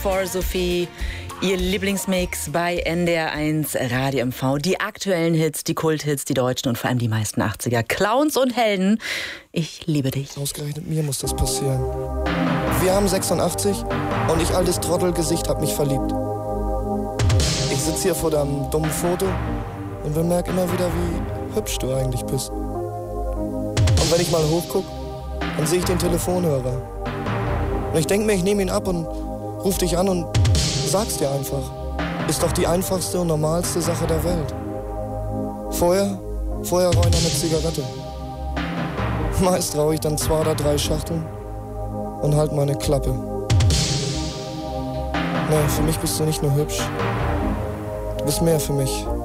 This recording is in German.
For Sophie, ihr Lieblingsmix bei NDR1 Radio MV. Die aktuellen Hits, die Kulthits, die deutschen und vor allem die meisten 80er. Clowns und Helden. Ich liebe dich. Ausgerechnet mir muss das passieren. Wir haben 86 und ich, altes Trottelgesicht, hab mich verliebt. Ich sitz hier vor deinem dummen Foto und bemerk immer wieder, wie hübsch du eigentlich bist. Und wenn ich mal hochguck, dann sehe ich den Telefonhörer. Und ich denk mir, ich nehme ihn ab und ruf dich an und sag's dir einfach. Ist doch die einfachste und normalste Sache der Welt. Vorher rauch ich noch eine Zigarette. Meist rauch ich dann 2 oder 3 Schachteln und halt meine Klappe. Nee, für mich bist du nicht nur hübsch. Du bist mehr für mich.